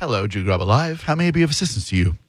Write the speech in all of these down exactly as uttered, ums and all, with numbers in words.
Hello, Drew Garabo Live. How may I be of assistance to you?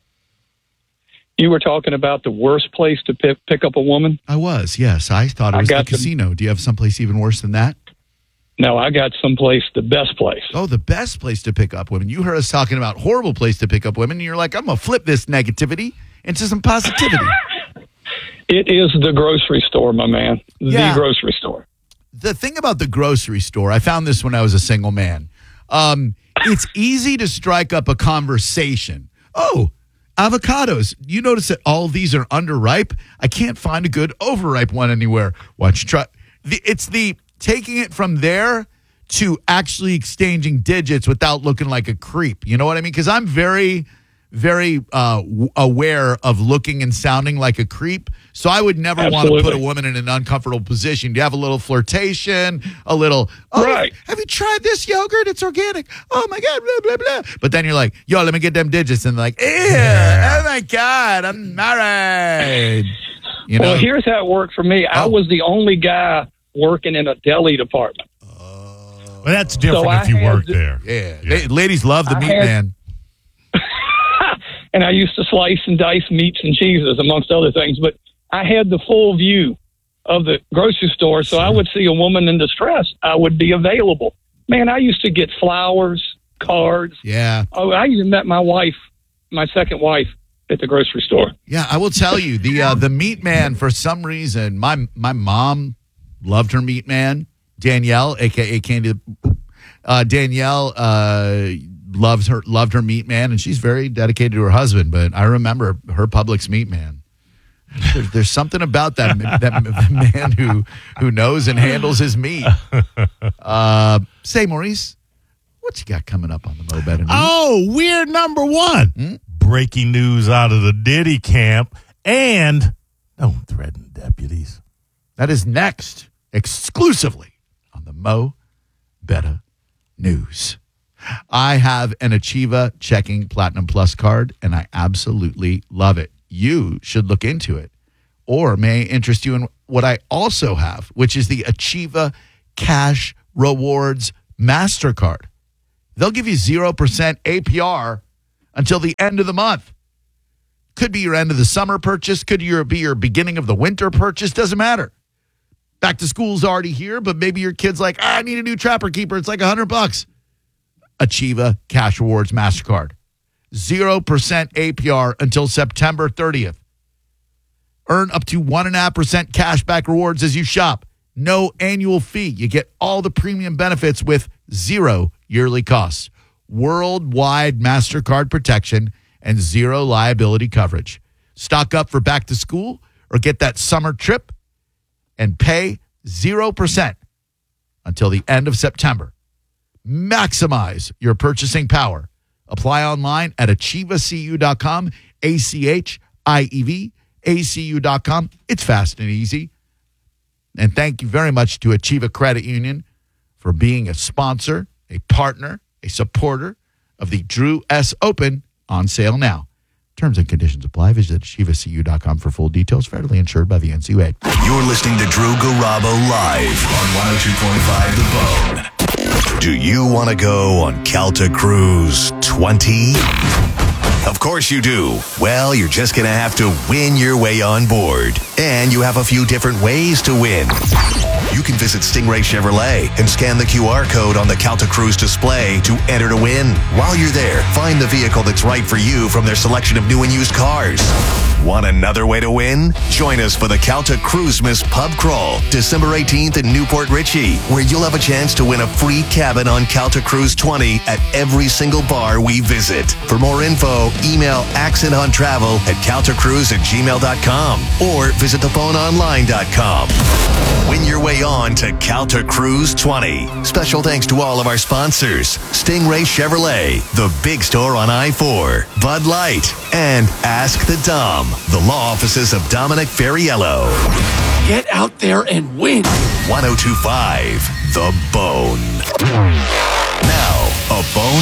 You were talking about the worst place to pick, pick up a woman? I was, yes. I thought it was the casino. Do you have someplace even worse than that? No, I got someplace, the best place. Oh, the best place to pick up women. You heard us talking about horrible place to pick up women, and you're like, I'm going to flip this negativity into some positivity. It is the grocery store, my man. Yeah. The grocery store. The thing about the grocery store, I found this when I was a single man. Um, it's easy to strike up a conversation. Oh, avocados. You notice that all of these are underripe? I can't find a good overripe one anywhere. Why don't you try? The, it's the taking it from there to actually exchanging digits without looking like a creep. You know what I mean? Because I'm very, very uh, w- aware of looking and sounding like a creep. So I would never want to put a woman in an uncomfortable position. You have a little flirtation, a little, oh, right. Have you tried this yogurt? It's organic. Oh, my God, blah, blah, blah. But then you're like, yo, let me get them digits. And they're like, yeah, oh, my God, I'm married. You know? Well, here's how it worked for me. I Oh. was the only guy working in a deli department. Well, that's different So if you I had work to- there. Yeah. La- ladies love the I meat had- man. And I used to slice and dice meats and cheeses, amongst other things. But I had the full view of the grocery store, so I would see a woman in distress. I would be available. Man, I used to get flowers, cards. Yeah. Oh, I even met my wife, my second wife, at the grocery store. Yeah, I will tell you, the uh, the meat man, for some reason, my my mom loved her meat man, Danielle, a k a. Candy. Uh, Danielle uh, loves her loved her meat man, and she's very dedicated to her husband. But I remember her Publix meat man. There's, there's something about that that man who who knows and handles his meat. Uh, say, Maurice, what you got coming up on the Mo Better News? Oh, we're number one. Hmm? Breaking news out of the Diddy camp and no threatened deputies. That is next, exclusively on the Mo Better News. I have an Achieva Checking Platinum Plus card, and I absolutely love it. You should look into it, or may interest you in what I also have, which is the Achieva Cash Rewards MasterCard. They'll give you zero percent A P R until the end of the month. Could be your end of the summer purchase, could your, be your beginning of the winter purchase, doesn't matter. Back to school's already here, but maybe your kid's like, I need a new Trapper Keeper. It's like a hundred bucks. Achieva Cash Rewards MasterCard. zero percent A P R until September thirtieth. Earn up to one point five percent cash back rewards as you shop. No annual fee. You get all the premium benefits with zero yearly costs. Worldwide MasterCard protection and zero liability coverage. Stock up for back to school or get that summer trip and pay zero percent until the end of September. Maximize your purchasing power. Apply online at achieva c u dot com, A C H I E V A C U dot com. It's fast and easy. And thank you very much to Achieva Credit Union for being a sponsor, a partner, a supporter of the Drew S. Open, on sale now. Terms and conditions apply. Visit achieva c u dot com for full details. Federally insured by the N C U A. You're listening to Drew Garabo live on one oh two point five The Bone. Do you want to go on Calta Cruise twenty? Of course you do. Well, you're just going to have to win your way on board. And you have a few different ways to win. You can visit Stingray Chevrolet and scan the Q R code on the Calta Cruise display to enter to win. While you're there, find the vehicle that's right for you from their selection of new and used cars. Want another way to win? Join us for the Calta Cruisemas Pub Crawl, December eighteenth in Newport Richey, where you'll have a chance to win a free cabin on Calta Cruise twenty at every single bar we visit. For more info, email accent on travel at caltacruise at gmail dot com or visit the phone online dot com. Win your way on to Calta Cruise twenty. Special thanks to all of our sponsors: Stingray Chevrolet, the big store on I four, Bud Light, and Ask the Dom, the law offices of Dominic Ferriello. Get out there and win. one oh two point five The Bone. Now, a bone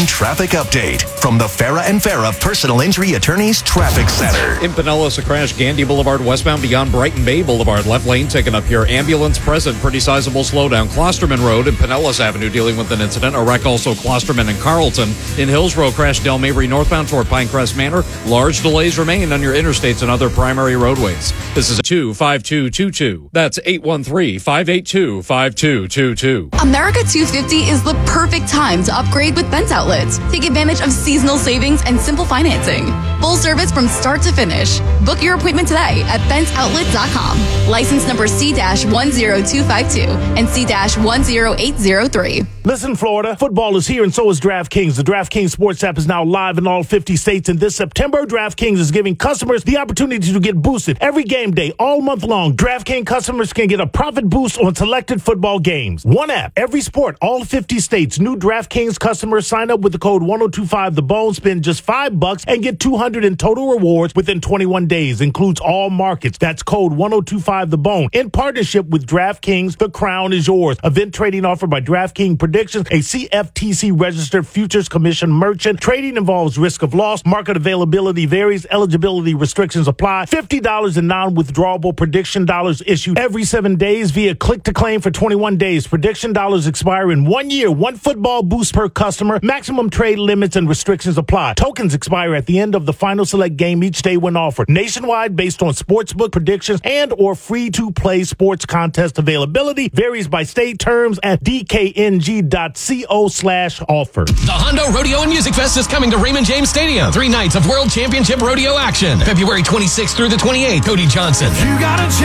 one traffic update from the Farah and Farah Personal Injury Attorneys Traffic Center. In Pinellas, a crash, Gandy Boulevard westbound beyond Brighton Bay Boulevard. Left lane taken up here. Ambulance present. Pretty sizable slowdown. Klosterman Road and Pinellas Avenue dealing with an incident. A wreck also Klosterman and Carlton. In Hillsborough, crash Del Mabry northbound toward Pinecrest Manor. Large delays remain on your interstates and other primary roadways. This is two five two two two. That's eight one three, five eight two, five two two two. America two fifty is the perfect time to upgrade with Bent's Outlets. Take advantage of seasonal savings and simple financing. Full service from start to finish. Book your appointment today at bents outlet dot com. License number C one zero two five two and C one zero eight zero three. Listen, Florida, football is here and so is DraftKings. The DraftKings Sports app is now live in all fifty states, and this September, DraftKings is giving customers the opportunity to get boosted every game day all month long. DraftKings customers can get a profit boost on selected football games. One app, every sport, all fifty states. New DraftKings customers sign up with the code one oh two five the bone, spend just five bucks and get two hundred in total rewards within twenty-one days. Includes all markets. That's code one oh two five the bone. In partnership with DraftKings, the crown is yours. Event trading offered by DraftKings Predictions, a C F T C registered futures commission merchant. Trading involves risk of loss. Market availability varies. Eligibility restrictions apply. fifty dollars in non-withdrawable prediction dollars issued every seven days via click to claim for twenty-one days. Prediction dollars expire in one year. One football boost per customer. Maximum trade limits and restrictions apply. Tokens expire at the end of the final select game each day when offered. Nationwide based on sportsbook predictions and or free-to-play sports contest availability. Varies by state. Terms at d k n g dot co slash offer. The Hondo Rodeo and Music Fest is coming to Raymond James Stadium. Three nights of World Championship Rodeo action. February twenty-sixth through the twenty-eighth. Cody Johnson. You got a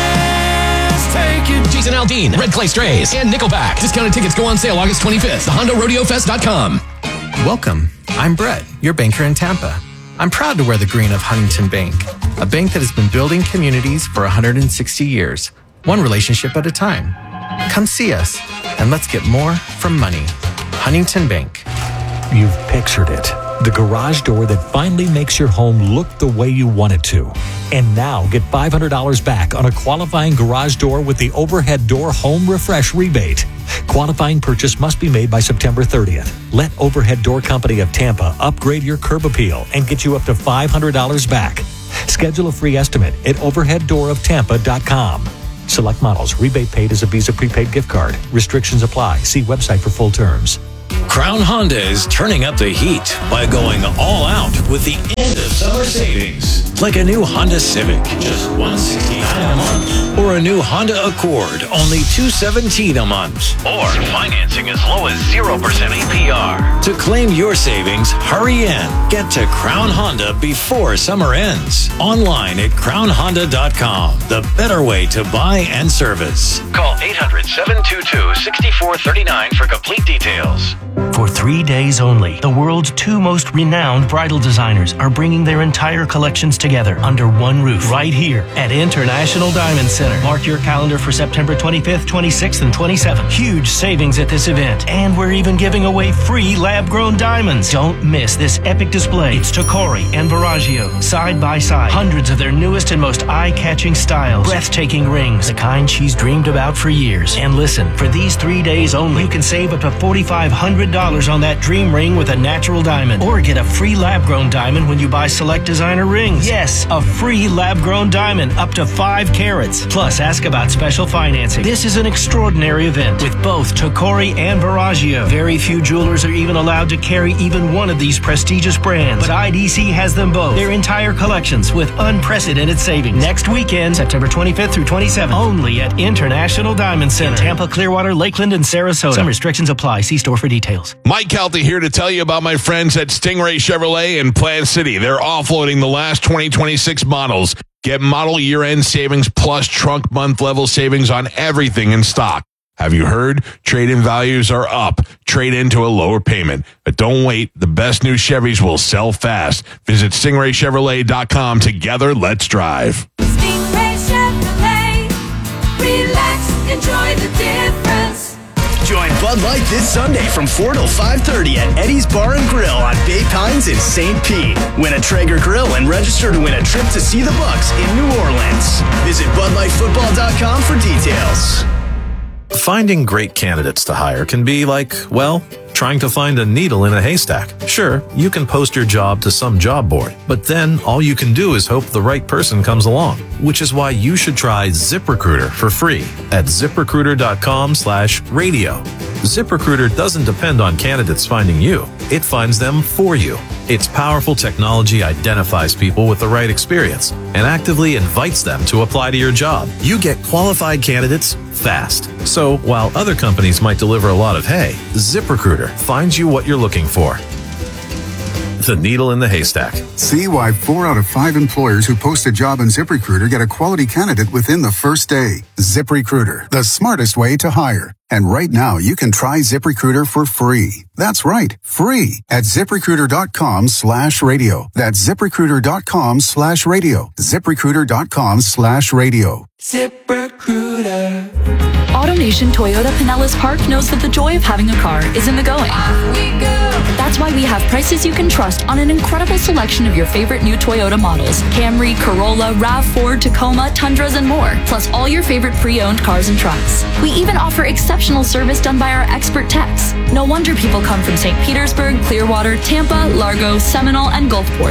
chance, take it. Jason Aldean, Red Clay Strays, and Nickelback. Discounted tickets go on sale August twenty-fifth. the hondo rodeo fest dot com. Welcome. I'm Brett, your banker in Tampa. I'm proud to wear the green of Huntington Bank, a bank that has been building communities for one hundred sixty years, one relationship at a time. Come see us, and let's get more from money. Huntington Bank. You've pictured it. The garage door that finally makes your home look the way you want it to. And now get five hundred dollars back on a qualifying garage door with the Overhead Door Home Refresh rebate. Qualifying purchase must be made by September thirtieth. Let Overhead Door Company of Tampa upgrade your curb appeal and get you up to five hundred dollars back. Schedule a free estimate at overhead door of tampa dot com. Select models. Rebate paid as a Visa prepaid gift card. Restrictions apply. See website for full terms. Crown Honda is turning up the heat by going all out with the end of summer savings. Like a new Honda Civic, just one hundred sixty-nine dollars a month. Or a new Honda Accord, only two hundred seventeen dollars a month. Or financing as low as zero percent A P R. To claim your savings, hurry in. Get to Crown Honda before summer ends. Online at crown honda dot com. The better way to buy and service. Call eight hundred, seven two two, six four three nine for complete details. For three days only, the world's two most renowned bridal designers are bringing their entire collections together under one roof right here at International Diamond Center. Mark your calendar for September twenty-fifth, twenty-sixth, and twenty-seventh. Huge savings at this event, and we're even giving away free lab-grown diamonds. Don't miss this epic display. It's Tacori and Verragio, side by side. Hundreds of their newest and most eye-catching styles. Breathtaking rings, the kind she's dreamed about for years. And listen, for these three days only, you can save up to four thousand five hundred dollars on that dream ring with a natural diamond. Or get a free lab-grown diamond when you buy select designer rings. Yes, a free lab-grown diamond up to five carats. Plus, ask about special financing. This is an extraordinary event with both Tacori and Verragio. Very few jewelers are even allowed to carry even one of these prestigious brands. But I D C has them both. Their entire collections with unprecedented savings. Next weekend, September twenty-fifth through twenty-seventh. Only at International Diamond Center. In Tampa, Clearwater, Lakeland, and Sarasota. Some restrictions apply. See store for details. Mike Calta here to tell you about my friends at Stingray Chevrolet in Plant City. They're offloading the last twenty twenty-six models. Get model year-end savings plus trunk month level savings on everything in stock. Have you heard? Trade-in values are up. Trade into a lower payment. But don't wait. The best new Chevys will sell fast. Visit stingray chevrolet dot com. Together, let's drive. Stingray Chevrolet. Relax. Enjoy the difference. Join Bud Light this Sunday from four till five thirty at Eddie's Bar and Grill on Bay Pines in Saint Pete. Win a Traeger grill and register to win a trip to see the Bucks in New Orleans. Visit bud light football dot com for details. Finding great candidates to hire can be like, well, trying to find a needle in a haystack. Sure, you can post your job to some job board, but then all you can do is hope the right person comes along, which is why you should try ZipRecruiter for free at ZipRecruiter.com slash radio. ZipRecruiter doesn't depend on candidates finding you. It finds them for you. Its powerful technology identifies people with the right experience and actively invites them to apply to your job. You get qualified candidates fast. So while other companies might deliver a lot of hay, ZipRecruiter finds you what you're looking for. The needle in the haystack. See why four out of five employers who post a job on ZipRecruiter get a quality candidate within the first day. ZipRecruiter, the smartest way to hire. And right now, you can try ZipRecruiter for free. That's right, free at ZipRecruiter.com slash radio. That's ZipRecruiter.com slash radio. ZipRecruiter.com slash radio. ZipRecruiter. AutoNation Toyota Pinellas Park knows that the joy of having a car is in the going. That's why we have prices you can trust on an incredible selection of your favorite new Toyota models. Camry, Corolla, RAV four, Tacoma, Tundras, and more. Plus all your favorite pre-owned cars and trucks. We even offer exceptional service done by our expert techs. No wonder people come from Saint Petersburg, Clearwater, Tampa, Largo, Seminole, and Gulfport.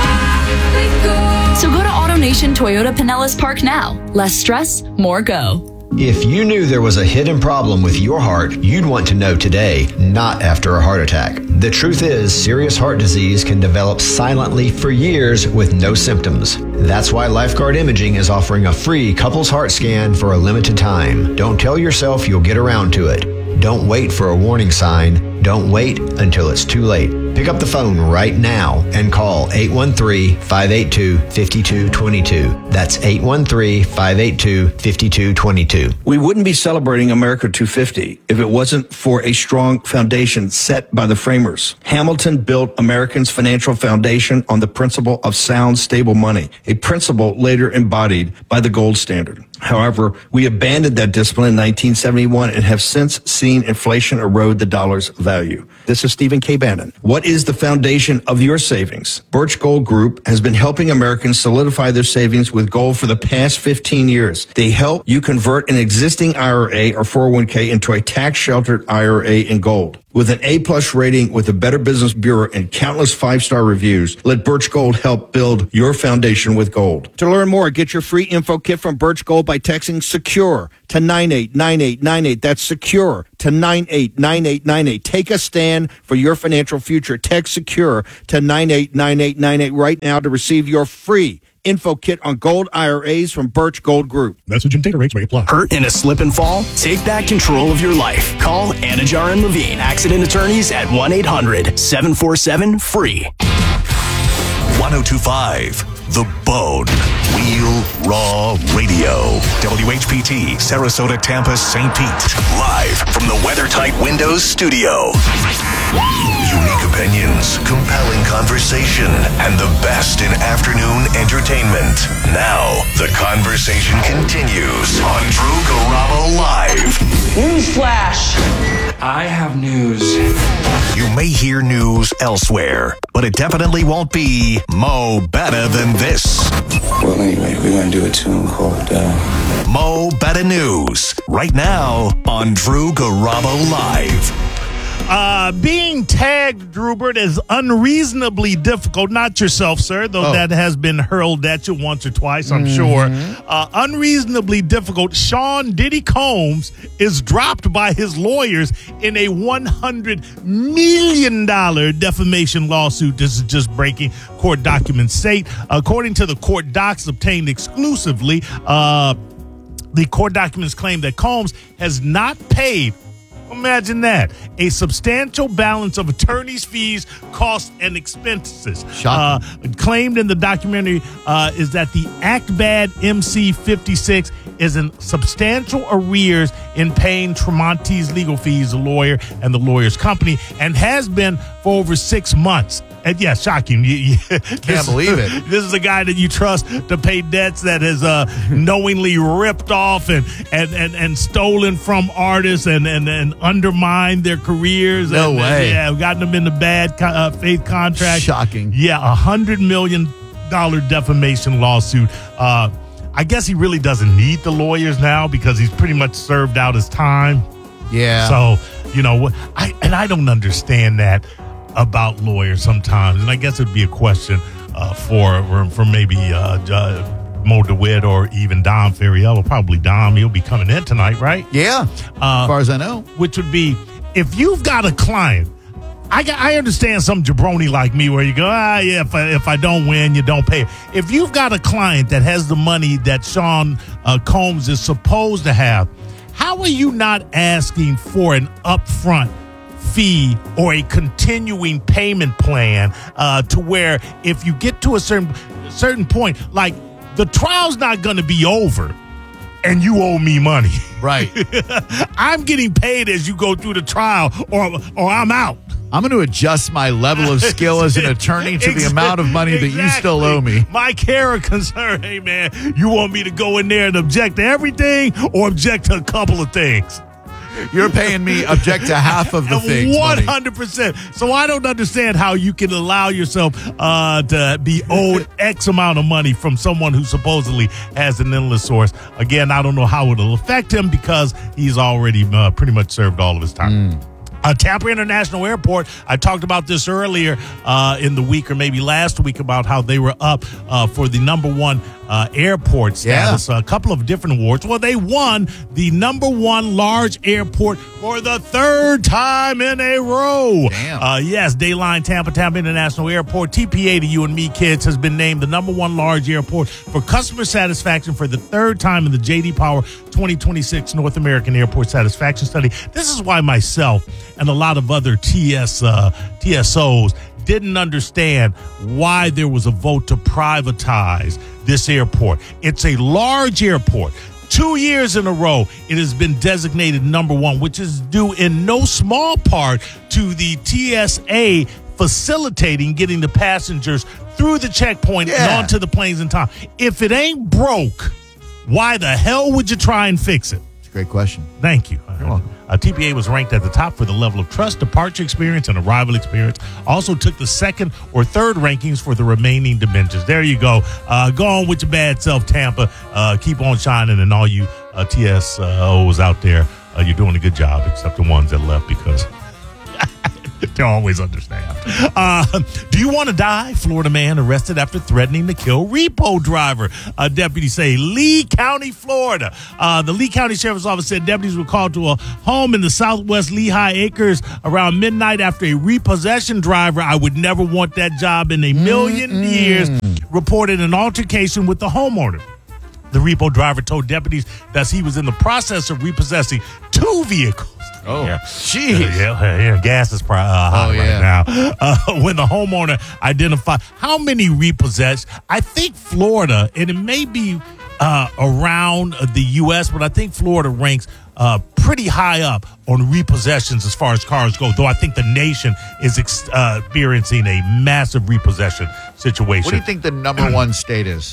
So go to AutoNation Toyota Pinellas Park now. Less stress, more go. If you knew there was a hidden problem with your heart, you'd want to know today, not after a heart attack. The truth is, serious heart disease can develop silently for years with no symptoms. That's why Lifeguard Imaging is offering a free couples heart scan for a limited time. Don't tell yourself you'll get around to it. Don't wait for a warning sign. Don't wait until it's too late. Pick up the phone right now and call eight one three, five eight two, five two two two. That's eight one three, five eight two, five two two two. We wouldn't be celebrating America two fifty if it wasn't for a strong foundation set by the framers. Hamilton built Americans' financial foundation on the principle of sound, stable money, a principle later embodied by the gold standard. However, we abandoned that discipline in nineteen seventy-one and have since seen inflation erode the dollar's value. This is Stephen K. Bannon. What is the foundation of your savings? Birch Gold Group has been helping Americans solidify their savings with gold for the past fifteen years. They help you convert an existing I R A or four oh one k into a tax-sheltered I R A in gold. With an A-plus rating with the Better Business Bureau and countless five-star reviews, let Birch Gold help build your foundation with gold. To learn more, get your free info kit from Birch Gold by texting SECURE to nine eight nine eight nine eight. That's SECURE to nine eight nine eight nine eight. Take a stand for your financial future. Text SECURE to nine eight nine eight nine eight right now to receive your free info kit on gold I R As from Birch Gold Group. Message and data rates may apply. Hurt in a slip and fall? Take back control of your life. Call Anajar and Levine Accident Attorneys at one eight hundred, seven four seven, free. one oh two point five The Bone. Real Raw Radio. W H P T, Sarasota, Tampa, Saint Pete. Live from the WeatherTight Windows studio. Unique opinions, compelling conversation, and the best in afternoon entertainment. Now, the conversation continues on Drew Garabo Live. Newsflash! I have news. You may hear news elsewhere, but it definitely won't be Mo Better Than This. Well, anyway, we're going to do a tune called uh... Mo Better News, right now on Drew Garabo Live. Uh, being tagged, Drubert, is unreasonably difficult. Not yourself, sir, though Oh. that has been hurled at you once or twice, I'm Mhm. sure. Uh, unreasonably difficult. Sean Diddy Combs is dropped by his lawyers in a one hundred million dollars defamation lawsuit. This is just breaking court documents say. According to the court docs obtained exclusively, uh, the court documents claim that Combs has not paid, imagine that, a substantial balance of attorney's fees, costs, and expenses. Uh, claimed in the documentary uh, is that the Act Bad M C fifty-six is in substantial arrears in paying Tremonti's legal fees, the lawyer and the lawyer's company, and has been for over six months. And yeah, shocking. You, you, Can't believe it. This is a guy that you trust to pay debts that has uh, knowingly ripped off and, and, and, and stolen from artists and, and, and undermined their careers. No and, way. And, yeah, gotten them into bad co- uh, faith contracts. Shocking. Yeah, a hundred million dollar defamation lawsuit. Uh, I guess he really doesn't need the lawyers now because he's pretty much served out his time. Yeah. So, you know, I and I don't understand that about lawyers sometimes. And I guess it'd be a question uh, for, for maybe uh, uh, Mo DeWitt or even Dom Ferriello. Probably Dom. He'll be coming in tonight, right? Yeah, uh, as far as I know. Which would be, if you've got a client, I, got, I understand some jabroni like me where you go, ah, yeah, if I, if I don't win, you don't pay. If you've got a client that has the money that Sean uh, Combs is supposed to have, how are you not asking for an upfront fee or a continuing payment plan uh, to where if you get to a certain certain point, like, the trial's not going to be over and you owe me money. Right. I'm getting paid as you go through the trial or or I'm out. I'm going to adjust my level of skill as an attorney to the amount of money exactly. that you still owe me. My care or concern, hey, man, you want me to go in there and object to everything or object to a couple of things? You're paying me object to half of the things. one hundred percent. So I don't understand how you can allow yourself uh, to be owed X amount of money from someone who supposedly has an endless source. Again, I don't know how it'll affect him because he's already uh, pretty much served all of his time. Mm. Uh, Tampa International Airport, I talked about this earlier uh, in the week or maybe last week about how they were up uh, for the number one uh, airport status, yeah. a couple of different awards. Well, they won the number one large airport for the third time in a row. Damn. Uh, yes, Dayline Tampa, Tampa International Airport, T P A to you and me, kids, has been named the number one large airport for customer satisfaction for the third time in the J D Power twenty twenty-six North American Airport Satisfaction Study. This is why myself and a lot of other T S uh, T S Os didn't understand why there was a vote to privatize this airport. It's a large airport. Two years in a row, it has been designated number one, which is due in no small part to the T S A facilitating getting the passengers through the checkpoint yeah. and onto the planes in time. If it ain't broke, why the hell would you try and fix it? It's a great question. Thank you. You're welcome. Uh, T P A was ranked at the top for the level of trust, departure experience, and arrival experience. Also took the second or third rankings for the remaining dimensions. There you go. Uh, go on with your bad self, Tampa. Uh, keep on shining, and all you uh, T S Os out there, uh, you're doing a good job, except the ones that left because they're always understaffed. Uh, do you want to die? Florida man arrested after threatening to kill repo driver. Uh, deputies say Lee County, Florida. Uh, the Lee County Sheriff's Office said deputies were called to a home in the southwest Lehigh Acres around midnight after a repossession driver, I would never want that job in a million Mm-mm. years, reported an altercation with the homeowner. The repo driver told deputies that he was in the process of repossessing two vehicles. Oh, yeah. jeez. Yeah, yeah, yeah, gas is probably uh, hot oh, yeah. right now. Uh, when the homeowner identified how many repossessed, I think Florida, and it may be uh, around the U S, but I think Florida ranks uh, pretty high up on repossessions as far as cars go, though I think the nation is ex- uh, experiencing a massive repossession situation. What do you think the number one state is?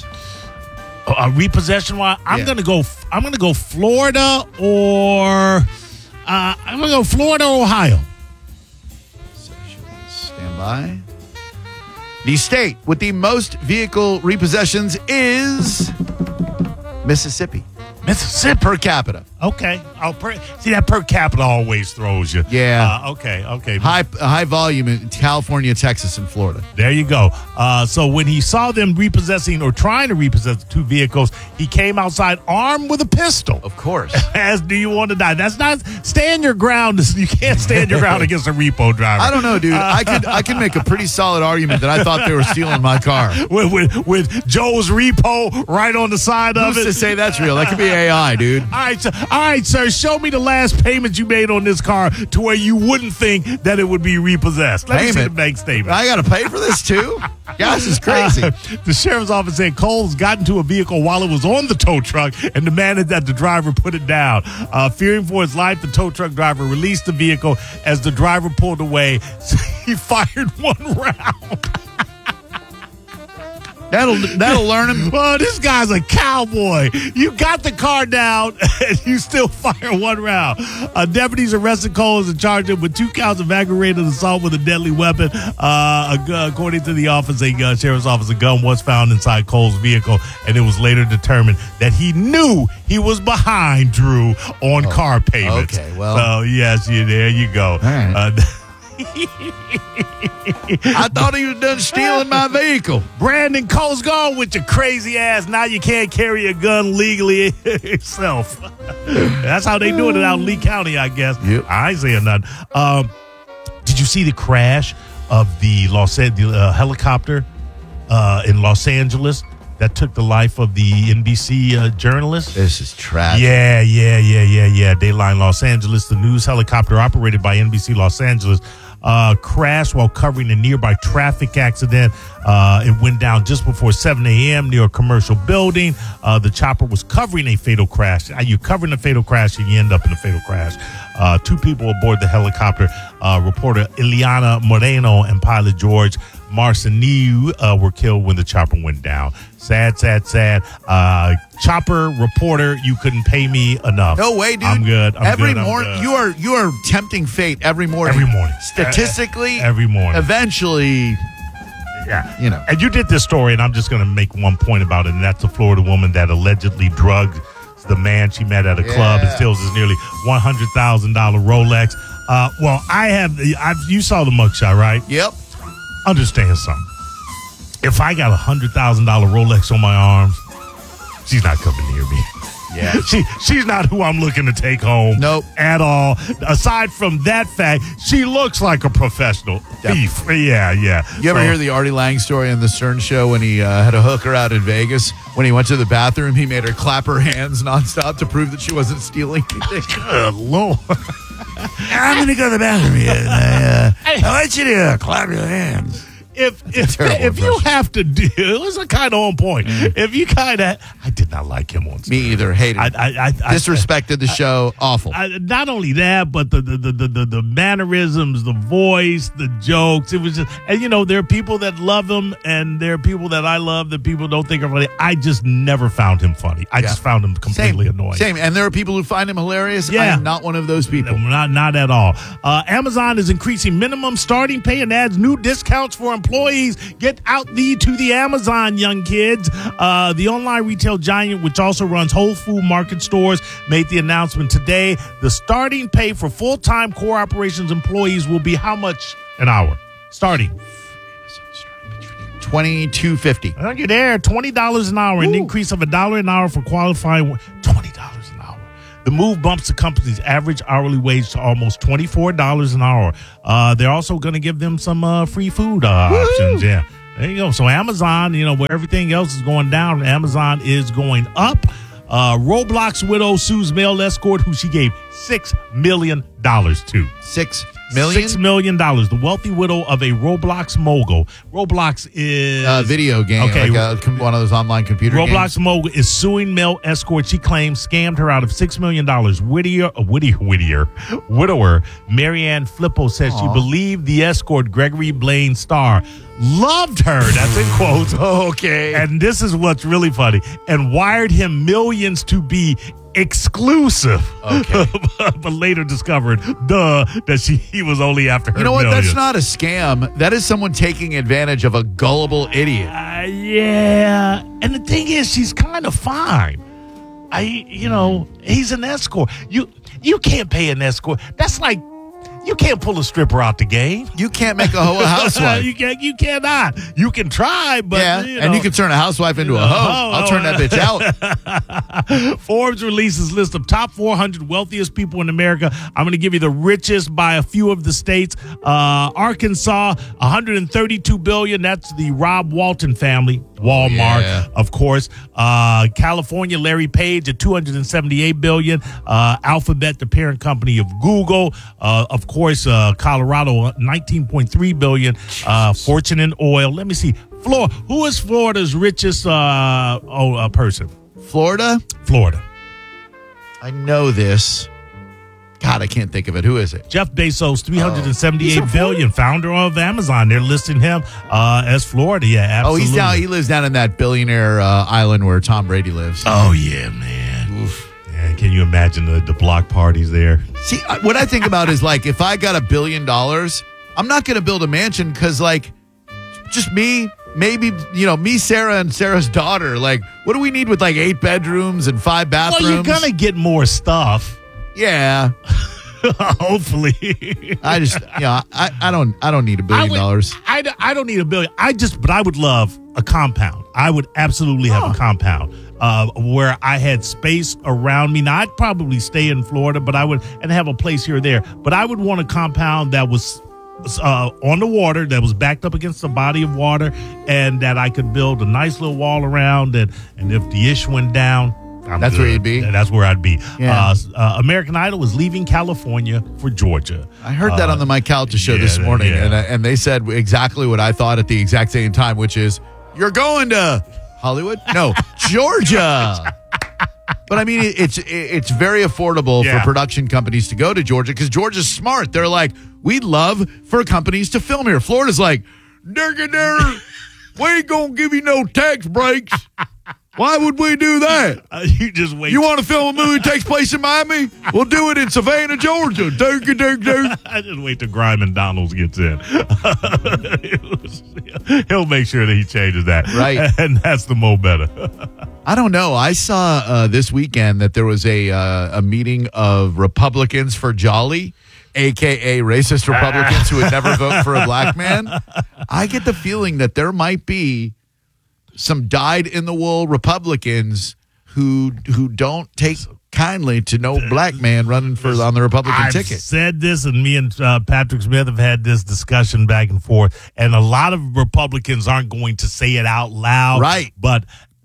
Uh, repossession wise, I'm yeah. gonna go. I'm gonna go Florida or uh, I'm gonna go Florida or Ohio. Stand by. The state with the most vehicle repossessions is Mississippi. Mississippi per capita. Okay. Oh, per, see, that per capita always throws you. Yeah. Uh, okay. Okay. High high volume in California, Texas, and Florida. There you go. Uh, so when he saw them repossessing or trying to repossess two vehicles, he came outside armed with a pistol. Of course. As do you want to die? That's not stand your ground. You can't stand your ground against a repo driver. I don't know, dude. I could I could make a pretty solid argument that I thought they were stealing my car with with, with Joe's repo right on the side of Who's it. to say that's real? That could be A I, dude. All right, so, all right, sir. Show me the last payment you made on this car to where you wouldn't think that it would be repossessed. Let payment? me see the bank statement. I got to pay for this too? Gosh, this is crazy. Uh, the sheriff's office said Coles got into a vehicle while it was on the tow truck and demanded that the driver put it down. Uh, fearing for his life, the tow truck driver released the vehicle. As the driver pulled away, he fired one round. That'll that'll learn him. Well, this guy's a cowboy. You got the car down, and you still fire one round. Uh, deputies arrested Coles and charged him with two counts of aggravated assault with a deadly weapon. Uh, according to the office, a uh, sheriff's office, a gun was found inside Cole's vehicle, and it was later determined that he knew he was behind Drew on Oh, car payments. okay, well. so yes, you there you go. All right. Uh, I thought he was done stealing my vehicle. Brandon Cole's gone with your crazy ass. Now you can't carry a gun legally yourself. That's how they do it out in Lee County, I guess. Yep. I ain't saying nothing. Um, did you see the crash of the Los An- the, uh, helicopter uh, in Los Angeles that took the life of the N B C uh, journalist? This is tragic. Yeah, yeah, yeah, yeah, yeah. Dayline Los Angeles. The news helicopter operated by N B C Los Angeles uh, crashed while covering a nearby traffic accident. Uh, it went down just before seven a.m. near a commercial building. Uh, the chopper was covering a fatal crash. Uh, You're covering a fatal crash and you end up in a fatal crash. Uh, two people aboard the helicopter, uh, reporter Ileana Moreno and pilot George Marcineu, uh, were killed when the chopper went down. Sad, sad, sad. Uh, chopper reporter, you couldn't pay me enough. No way, dude. I'm good. I'm every good, I'm morning, good. you are you are tempting fate every morning. Every morning. Statistically, Every morning. eventually, Yeah. you know. And you did this story, and I'm just going to make one point about it, and that's the Florida woman that allegedly drugged the man she met at a club and Yeah. steals his nearly one hundred thousand dollars Rolex. Uh, well, I have, I've, you saw the mugshot, right? Yep. Understand something. If I got a one hundred thousand dollars Rolex on my arms, she's not coming near me. Yeah. she she's not who I'm looking to take home. Nope. At all. Aside from that fact, she looks like a professional thief. Yeah, yeah. You ever So- hear the Artie Lang story on the Stern Show when he uh, had a hooker out in Vegas? When he went to the bathroom, he made her clap her hands nonstop to prove that she wasn't stealing anything. Good Lord. I'm going to go to the bathroom. Yeah, and I, uh, I want you to uh, clap your hands. If if, terrible if you have to do, it was kind of on point. Mm-hmm. If you kind of, I did not like him on stage. Me either. Hated I, it. I, I, I Disrespected the show. Awful. I, not only that, but the the, the the the the mannerisms, the voice, the jokes. It was just, and you know, there are people that love him, and there are people that I love that people don't think are funny. I just never found him funny. I Yeah. just found him completely Same. annoying. Same. And there are people who find him hilarious. I Yeah. am not one of those people. Not not at all. Uh, Amazon is increasing minimum starting pay and adds new discounts for employees. Get out the to the Amazon, young kids. Uh, the online retail giant, which also runs Whole Food Market stores, made the announcement today. The starting pay for full-time core operations employees will be how much an hour? Starting. twenty-two fifty. I think you're there. twenty dollars an hour, an increase of a dollar an hour for qualifying. twenty dollars an hour. The move bumps the company's average hourly wage to almost twenty-four dollars an hour. Uh, they're also going to give them some uh, free food uh, options. Yeah. There you go. So Amazon, you know, where everything else is going down, Amazon is going up. Uh, Roblox widow sues male escort who she gave six million dollars to. Six million? Six million dollars. The wealthy widow of a Roblox mogul. Roblox is Uh, video game. Okay. Like a, com- one of those online computer games. Roblox mogul is suing male escort she claims scammed her out of six million dollars. Whittier, uh, Whittier, Whittier, widower Marianne Flippo says she Aw. believed the escort Gregory Blaine Starr loved her. That's in quotes. Okay. And this is what's really funny. And wired him millions to be exclusive. Okay. But later discovered, duh, that she he was only after her. You know what? millions. That's not a scam. That is someone taking advantage of a gullible idiot. Uh, yeah. And the thing is, she's kind of fine. I, you know, he's an escort. You, you can't pay an escort. That's like, you can't pull a stripper out the game. You can't make a hoe a housewife. you can't. You cannot. You can try, but yeah, you and know. you can turn a housewife into a hoe. I'll turn that bitch out. Forbes releases list of top four hundred wealthiest people in America. I'm going to give you the richest by a few of the states. Uh, Arkansas, one hundred thirty-two billion dollars. That's the Rob Walton family. Walmart, Yeah. of course. Uh, California, Larry Page at two hundred seventy-eight billion dollars. Uh, Alphabet, the parent company of Google. Uh, of course, uh, Colorado, nineteen point three billion dollars. Uh, Fortune in oil. Let me see. Florida. Who is Florida's richest uh, oh, uh, person? Florida? Florida. I know this. God, I can't think of it. Who is it? Jeff Bezos, three hundred seventy-eight Oh. billion, founder of Amazon. They're listing him uh, as Florida. Yeah, absolutely. Oh, he's down. He lives down in that billionaire uh, island where Tom Brady lives. Oh, yeah, man. Oof. Man, can you imagine the, the block parties there? See, I- what I think about is like, if I got a billion dollars, I'm not going to build a mansion because, like, just me, maybe, you know, me, Sarah, and Sarah's daughter. Like, what do we need with like eight bedrooms and five bathrooms? Well, you're going to get more stuff. Yeah. Hopefully. I just, yeah, I, I don't, I don't need a billion I would- dollars. I, d- I don't need a billion. I just, but I would love a compound. I would absolutely have Oh. a compound uh, where I had space around me. Now, I'd probably stay in Florida, but I would, and have a place here or there. But I would want a compound that was uh, on the water, that was backed up against a body of water, and that I could build a nice little wall around. And, and if the ish went down, I'm That's good. where you'd be? That's where I'd be. Yeah. Uh, uh, American Idol is leaving California for Georgia. I heard that Uh, on the Mike Calta show yeah, this morning, yeah. and uh, and they said exactly what I thought at the exact same time, which is, you're going to Hollywood? No, Georgia. But I mean, it- it's it's very affordable Yeah. for production companies to go to Georgia because Georgia's smart. They're like, we'd love for companies to film here. Florida's like, digga there, we ain't gonna give you no tax breaks. Why would we do that? Uh, you just wait. You want to film a movie that takes place in Miami? We'll do it in Savannah, Georgia. Digga digga digga. I just wait till Griman Donalds gets in. He'll make sure that he changes that. Right. And that's the Mo Better. I don't know. I saw uh, this weekend that there was a uh, a meeting of Republicans for Jolly, a k a racist Republicans who would never vote for a black man. I get the feeling that there might be some dyed-in-the-wool Republicans who who don't take kindly to no black man running for on the Republican I've ticket. said this, and me and uh, Patrick Smith have had this discussion back and forth, and a lot of Republicans aren't going to say it out loud. Right. But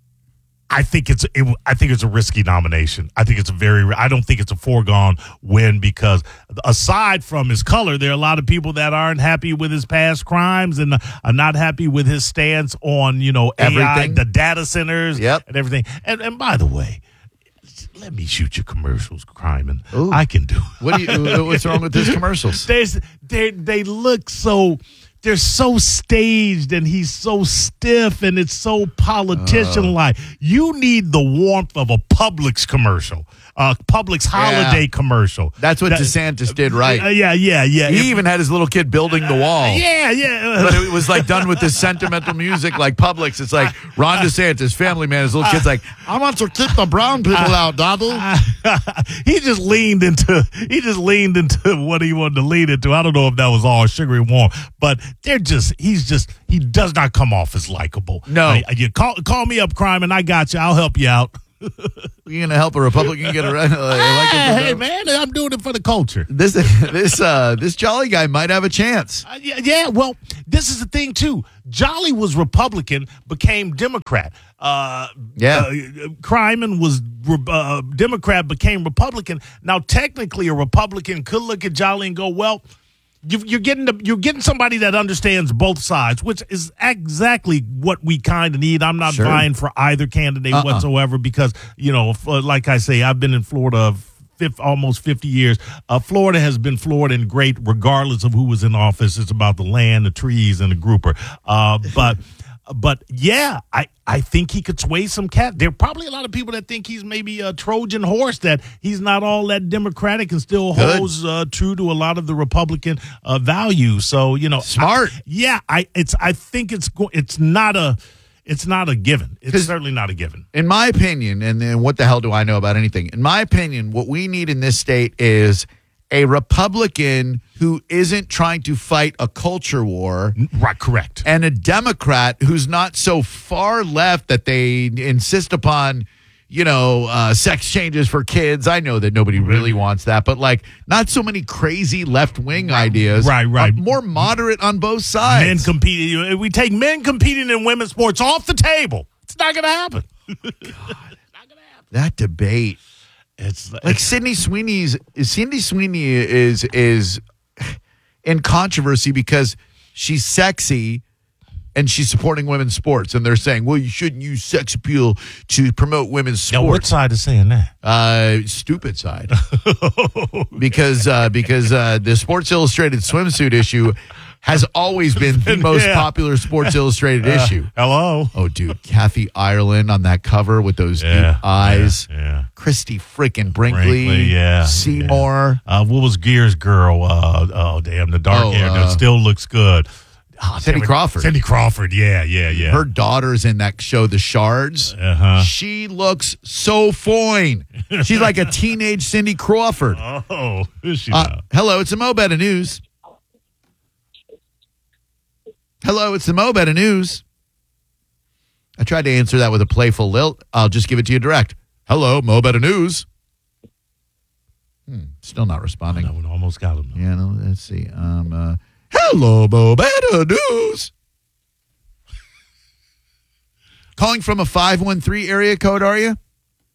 I think it's it, I think it's a risky nomination. I think it's a very I don't think it's a foregone win because aside from his color, there are a lot of people that aren't happy with his past crimes and are not happy with his stance on, you know, A I, Everything. the data centers Yep. and everything. And and by the way, let me shoot your commercials, Kryman. I can do it. What do you? What's wrong with his commercials? There's, they they look so they're so staged and he's so stiff and it's so politician like. You need the warmth of a Publix commercial, a Publix holiday commercial. That's what That- DeSantis did right. Uh, yeah, yeah, yeah. He If- even had his little kid building the wall. yeah, yeah. But it was like done with this sentimental music like Publix. It's like Ron DeSantis, family man. His little kid's like, I want to keep the brown people out, Daddy. he just leaned into he just leaned into what he wanted to lean into. I don't know if that was all sugary warm, but they're just he's just he does not come off as likable. No. I- you call call me up, crime, and I got you. I'll help you out. You gonna help a Republican get elected? Hey, hey, man, I'm doing it for the culture. This this uh this Jolly guy might have a chance. Uh, yeah, yeah, well, this is the thing too. Jolly was Republican, became Democrat. Uh, Yeah. uh, Kryman was uh, Democrat, became Republican. Now, technically, a Republican could look at Jolly and go, "Well, you- you're getting the, you're getting somebody that understands both sides," which is exactly what we kind of need. I'm not Sure. vying for either candidate Uh-uh. whatsoever because you know, f- like I say, I've been in Florida. Fifth, almost fifty years. Uh, Florida has been Florida and great regardless of who was in office. It's about the land, the trees, and the grouper. Uh, but but yeah, I, I think he could sway some cat. There are probably a lot of people that think he's maybe a Trojan horse, that he's not all that Democratic and still Good. holds uh, true to a lot of the Republican uh, values. So, you know, Smart. I, yeah, I it's I think it's go- it's not a it's not a given. It's certainly not a given. In my opinion, and then what the hell do I know about anything? In my opinion, what we need in this state is a Republican who isn't trying to fight a culture war. Right, correct. And a Democrat who's not so far left that they insist upon, you know, uh, sex changes for kids. I know that nobody really wants that, but like not so many crazy left wing ideas. Right, right. Uh, more moderate on both sides. Men competing. If we take men competing in women's sports off the table, it's not going to happen. That debate. It's Like Sydney Sweeney's Cindy Sweeney is is in controversy because she's sexy and she's supporting women's sports, and they're saying, well, you shouldn't use sex appeal to promote women's sports. Now, what side is saying that? Uh, stupid side. because uh, because uh, the Sports Illustrated swimsuit issue has always been the most Yeah. popular Sports Illustrated Uh, issue. Hello. Oh, dude. Kathy Ireland on that cover with those Yeah, deep eyes. yeah, yeah. Christy freaking Brinkley. Brinkley, yeah, Seymour. Uh, what was Gear's girl? Uh, oh, damn, the dark Oh, hair uh, that still looks good. Oh, Cindy damn it. Crawford. Cindy Crawford, yeah, yeah, yeah. Her daughter's in that show, The Shards. Uh-huh. She looks so fine. She's like a teenage Cindy Crawford. Oh, is she Uh, now? hello, it's the Mo Better News. Hello, it's the Mo Better News. I tried to answer that with a playful lilt. I'll just give it to you direct. Hello, Mo Better News. Hmm, still not responding. That one almost got him. Yeah, no, let's see. Um, uh, hello, Mo Better News. Calling from a five one three area code, are you?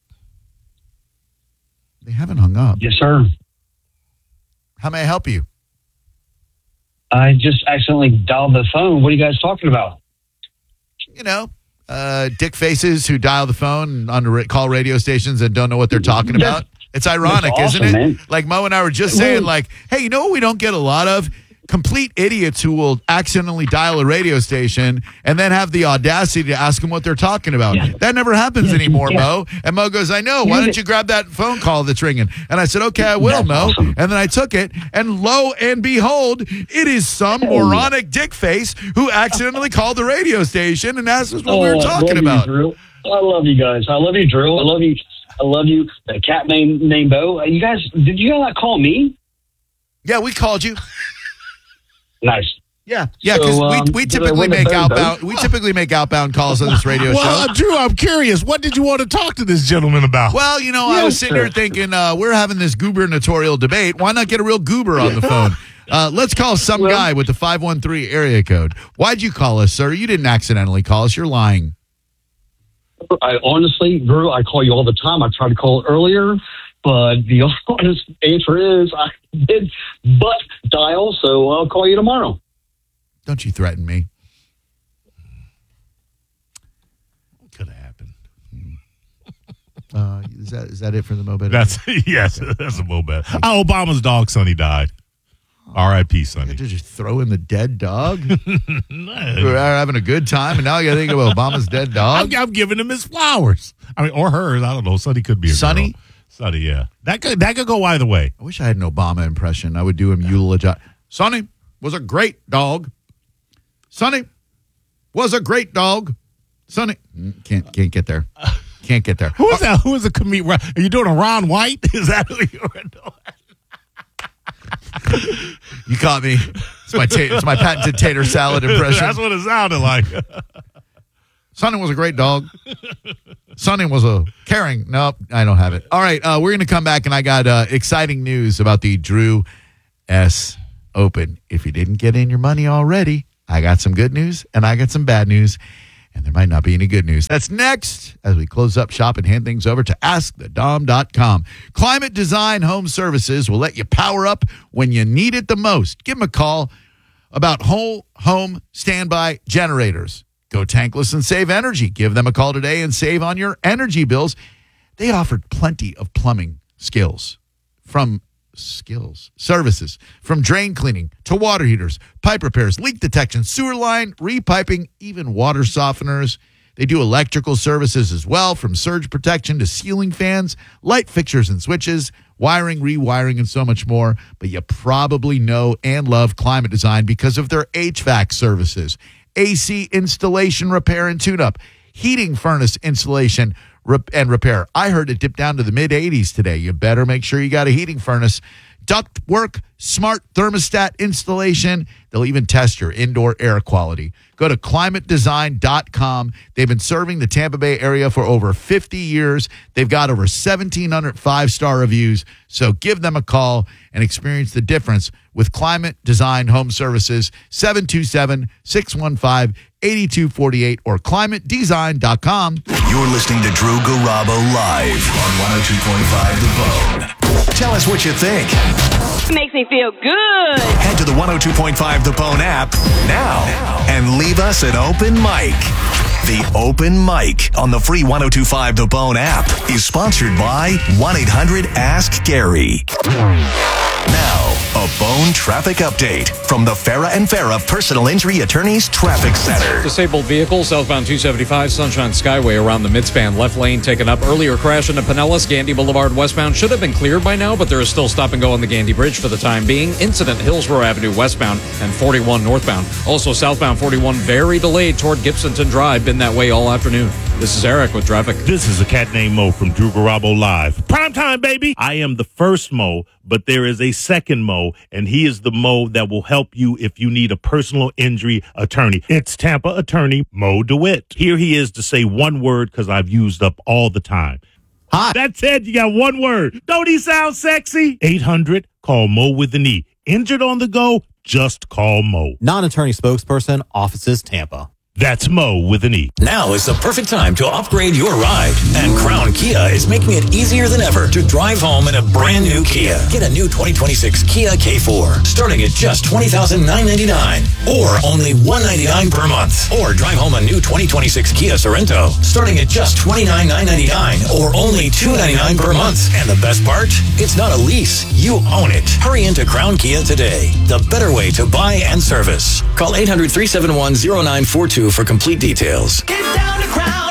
They haven't hung up. Yes, sir. How may I help you? I just accidentally dialed the phone. What are you guys talking about? You know, uh, dick faces who dial the phone on the ra- call radio stations and don't know what they're talking about. It's ironic, That's isn't awesome, it? man. Like Mo and I were just saying, like, hey, you know what we don't get a lot of? Complete idiots who will accidentally dial a radio station and then have the audacity to ask them what they're talking about. Yeah. That never happens Yeah, anymore, yeah. Mo. And Mo goes, I know. Why Yeah, don't you grab that phone call that's ringing? And I said, okay, I will, That's Mo. awesome. And then I took it, and lo and behold, it is some Hell yeah. moronic dick face who accidentally called the radio station and asked us what we were Oh, I talking love about. You, Drew. I love you guys. I love you, Drew. I love you. I love you. The cat named named Bo. You guys, did you not call me? Yeah, we called you. Nice. Yeah, yeah, because So, um, we, we did I typically win the make phone, outbound we typically make outbound calls on this radio Well, show. uh, Drew, I'm curious. What did you want to talk to this gentleman about? Well, you know, I was Yes, sitting sir. there thinking, uh, we're having this gubernatorial debate. Why not get a real goober on the phone? Uh, let's call some Well- guy with the five one three area code. Why'd you call us, sir? You didn't accidentally call us. You're lying. I honestly, Drew, I call you all the time. I tried to call earlier, but the honest answer is I did but dial, so I'll call you tomorrow. Don't you threaten me. Could have happened. Uh, is that is that it for the Mo Better? That's yes, that's a little bit. Oh, Obama's dog Sonny died. R I P Sonny. Did you throw in the dead dog? We were having a good time, and now you got to think about Obama's dead dog. I'm, I'm giving him his flowers. I mean, or hers. I don't know. Sonny could be a Sonny? girl. Sonny, yeah. That could that could go either way. I wish I had an Obama impression. I would do him eulogize. Sonny was a great dog. Sonny was a great dog. Sonny Mm, can't can't get there. Can't get there. Who is that? Who is a comedian? Are you doing a Ron White? Is that who you're doing? You caught me. It's my ta- it's my patented tater salad impression. That's what it sounded like. Sonny was a great dog. Sonny was a caring. Nope, I don't have it. All right, uh, we're going to come back, and I got uh, exciting news about the Drew S. Open. If you didn't get in your money already, I got some good news, and I got some bad news, and there might not be any good news. That's next as we close up shop and hand things over to ask the dom dot com. Climate Design Home Services will let you power up when you need it the most. Give them a call about whole home standby generators. Go tankless and save energy. Give them a call today and save on your energy bills. They offered plenty of plumbing skills from skills, services, from drain cleaning to water heaters, pipe repairs, leak detection, sewer line, repiping, even water softeners. They do electrical services as well, from surge protection to ceiling fans, light fixtures and switches, wiring, rewiring, and so much more. But you probably know and love Climate Design because of their H V A C services, A C installation, repair, and tune-up, heating furnace installation rep- and repair. I heard it dip down to the mid eighties today. You better make sure you got a heating furnace. Duct work, smart thermostat installation. They'll even test your indoor air quality. Go to climate design dot com. They've been serving the Tampa Bay area for over fifty years. They've got over seventeen hundred five-star reviews. So give them a call and experience the difference with Climate Design Home Services, seven two seven, six one five, eight two four eight or climate design dot com. You're listening to Drew Garabo live on one oh two point five The Bone. Tell us what you think. Makes me feel good. Head to the one oh two point five The Bone app now and leave Leave us an open mic. The Open Mic on the free ten twenty-five The Bone app is sponsored by one eight hundred ask Gary. Now, a Bone traffic update from the Farah and Farah Personal Injury Attorneys Traffic Center. Disabled vehicle southbound two seventy-five Sunshine Skyway around the midspan. Left lane taken up. Earlier crash into Pinellas. Gandy Boulevard westbound should have been cleared by now, but there is still stop and go on the Gandy Bridge for the time being. Incident Hillsborough Avenue westbound and forty-one northbound. Also southbound forty-one very delayed toward Gibsonton Drive. Been that way all afternoon. This is Eric with traffic. This is a cat named Mo from Drew Garabo Live. Prime time, baby. I am the first Mo, but there is a second Mo, and he is the Mo that will help you if you need a personal injury attorney. It's Tampa attorney Mo DeWitt. Here he is to say one word because I've used up all the time. Hi. That's it. You got one word. Don't he sound sexy? eight hundred, call Mo with an E. Injured on the go, just call Mo. Non-attorney spokesperson, offices Tampa. That's Mo with an E. Now is the perfect time to upgrade your ride. And Crown Kia is making it easier than ever to drive home in a brand new Kia. Get a new twenty twenty-six Kia K four, starting at just twenty thousand nine hundred ninety-nine dollars, or only one hundred ninety-nine dollars per month. Or drive home a new twenty twenty-six Kia Sorento, starting at just twenty-nine thousand nine hundred ninety-nine dollars, or only two hundred ninety-nine dollars per month. And the best part? It's not a lease. You own it. Hurry into Crown Kia today. The better way to buy and service. Call eight hundred, three seven one, zero nine four two for complete details. Get down to Crown.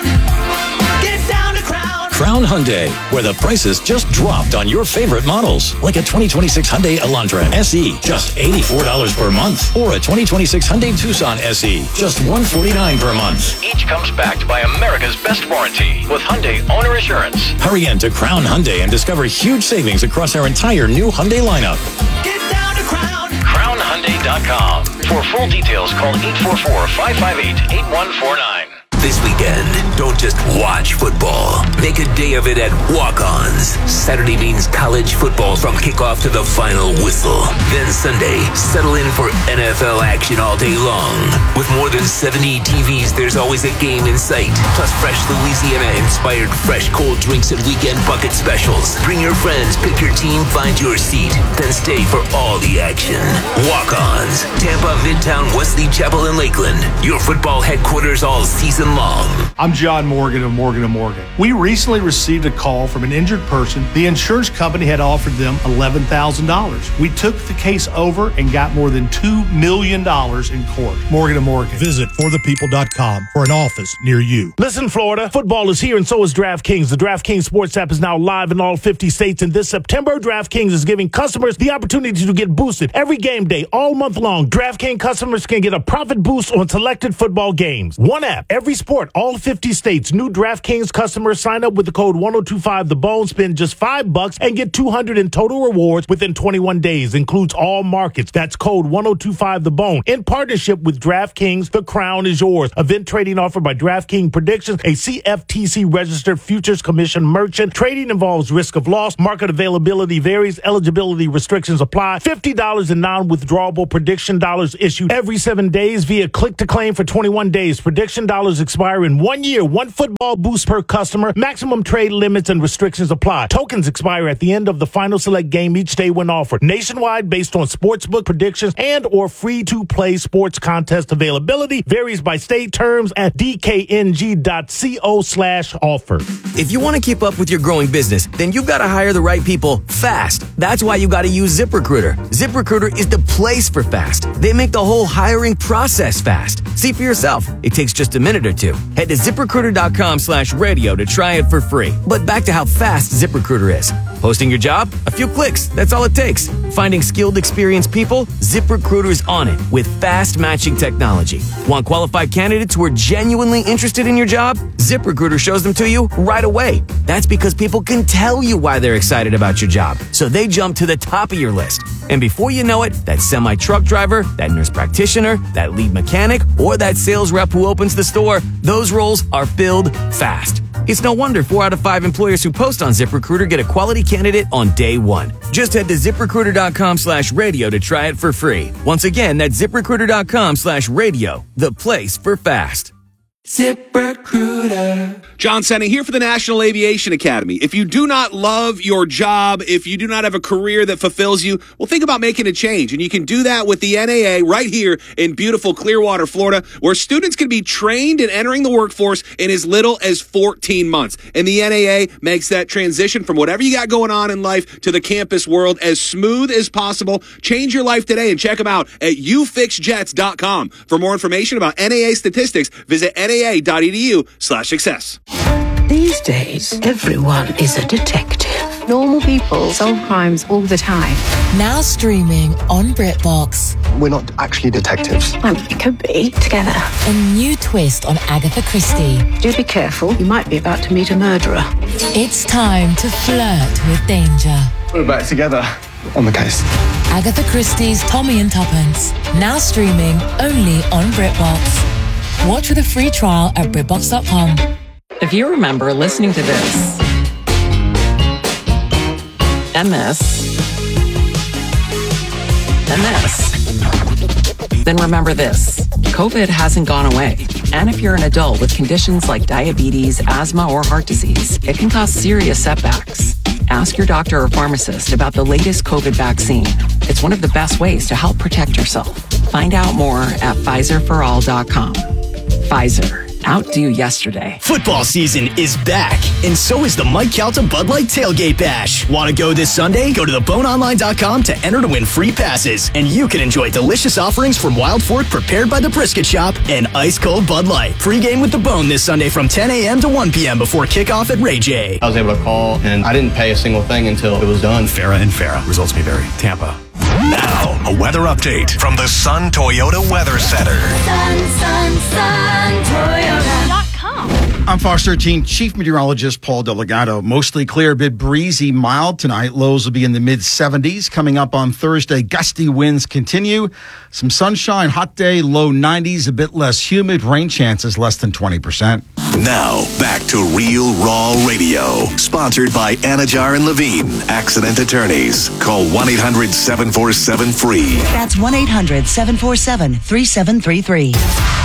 Get down to Crown. Crown Hyundai, where the prices just dropped on your favorite models, like a twenty twenty-six Hyundai Elantra S E, just eighty-four dollars per month, or a twenty twenty-six Hyundai Tucson S E, just one hundred forty-nine dollars per month. Each comes backed by America's best warranty with Hyundai Owner Assurance. Hurry in to Crown Hyundai and discover huge savings across our entire new Hyundai lineup. Get down to Crown. crown hyundai dot com. For full details, call eight four four, five five eight, eight one four nine. This weekend, don't just watch football. Make a day of it at Walk-Ons. Saturday means college football from kickoff to the final whistle. Then Sunday, settle in for N F L action all day long. With more than seventy T Vs, there's always a game in sight. Plus fresh Louisiana-inspired fresh cold drinks and weekend bucket specials. Bring your friends, pick your team, find your seat. Then stay for all the action. Walk-Ons. Tampa, Midtown, Wesley Chapel, and Lakeland. Your football headquarters all season long. I'm John Morgan of Morgan and Morgan. We recently received a call from an injured person. The insurance company had offered them eleven thousand dollars. We took the case over and got more than two million dollars in court. Morgan and Morgan. Visit for the people dot com for an office near you. Listen, Florida, football is here and so is DraftKings. The DraftKings Sports app is now live in all fifty states, and this September, DraftKings is giving customers the opportunity to get boosted every game day all month long. DraftKings customers can get a profit boost on selected football games. One app, every sport, all fifty states. New DraftKings customers sign up with the code ten twenty-five The Bone, spend just five bucks and get two hundred in total rewards within twenty-one days. Includes all markets. That's code ten twenty-five The Bone. In partnership with DraftKings, the crown is yours. Event trading offered by DraftKings Predictions, a C F T C registered futures commission merchant. Trading involves risk of loss. Market availability varies. Eligibility restrictions apply. fifty dollars in non-withdrawable prediction dollars issued every seven days via click to claim for twenty-one days. Prediction dollars expire in one year. One football boost per customer. Maximum trade limits and restrictions apply. Tokens expire at the end of the final select game each day when offered. Nationwide based on sportsbook predictions and or free-to-play sports contest availability. Varies by state. Terms at d k n g dot co slash offer. If you want to keep up with your growing business, then you've got to hire the right people fast. That's why you got to use ZipRecruiter. ZipRecruiter is the place for fast. They make the whole hiring process fast. See for yourself. It takes just a minute or two. Head to ZipRecruiter.com slash radio to try it for free. But back to how fast ZipRecruiter is. Posting your job? A few clicks. That's all it takes. Finding skilled, experienced people? ZipRecruiter's on it with fast matching technology. Want qualified candidates who are genuinely interested in your job? ZipRecruiter shows them to you right away. That's because people can tell you why they're excited about your job. So they jump to the top of your list. And before you know it, that semi-truck driver, that nurse practitioner, that lead mechanic, or that sales rep who opens the store, those roles are filled fast. It's no wonder four out of five employers who post on ZipRecruiter get a quality candidate on day one. Just head to ZipRecruiter.com slash radio to try it for free. Once again, that's ZipRecruiter.com slash radio, the place for fast. ZipRecruiter. John Senning here for the National Aviation Academy. If you do not love your job, if you do not have a career that fulfills you, well, think about making a change. And you can do that with the N A A right here in beautiful Clearwater, Florida, where students can be trained in entering the workforce in as little as fourteen months. And the N A A makes that transition from whatever you got going on in life to the campus world as smooth as possible. Change your life today and check them out at u fix jets dot com. For more information about N A A statistics, visit N A A dot E D U slash success. These days, everyone is a detective. Normal people solve crimes all the time. Now streaming on BritBox. We're not actually detectives. Um, it could be together. A new twist on Agatha Christie. Do be careful. You might be about to meet a murderer. It's time to flirt with danger. We're back together on the case. Agatha Christie's Tommy and Tuppence. Now streaming only on BritBox. Watch with a free trial at BritBox dot com. If you remember listening to this, and this, and this, then remember this. COVID hasn't gone away. And if you're an adult with conditions like diabetes, asthma, or heart disease, it can cause serious setbacks. Ask your doctor or pharmacist about the latest COVID vaccine. It's one of the best ways to help protect yourself. Find out more at Pfizer for all dot com. Pfizer. Outdo yesterday. Football season is back, and so is the Mike Calta Bud Light Tailgate Bash. Want to go this Sunday? Go to the bone online dot com to enter to win free passes, and you can enjoy delicious offerings from Wild Fork prepared by the Brisket Shop and ice cold Bud Light. Pre-game with the Bone this Sunday from ten a.m. to one p.m. before kickoff at Ray J. I was able to call, and I didn't pay a single thing until it was done. Farrah and Farrah. Results may vary. Tampa. Now, a weather update from the Sun Toyota Weather Center. Sun, sun, sun, Toyota dot com. I'm Fox thirteen Chief Meteorologist Paul Delgado. Mostly clear, a bit breezy, mild tonight. Lows will be in the mid seventies. Coming up on Thursday, gusty winds continue. Some sunshine, hot day, low nineties, a bit less humid. Rain chances less than twenty percent. Now, back to Real Raw Radio. Sponsored by Anajar and Levine, Accident Attorneys. Call one eight hundred seven four seven free. That's one eight hundred seven four seven three seven three three.